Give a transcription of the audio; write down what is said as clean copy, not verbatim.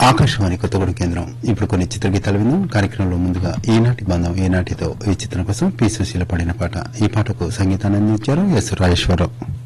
ఆకాశవాణి కొత్తగూడెం కేంద్రం. ఇప్పుడు కొన్ని చిత్రగీతాలు విందాం. కార్యక్రమంలో ముందుగా ఈనాటి బంధం ఏనాటితో ఈ చిత్రం కోసం పి సుశీల పాడిన పాట. ఈ పాటకు సంగీతాన్ని అందించారు ఎస్ రాజేశ్వరరావు.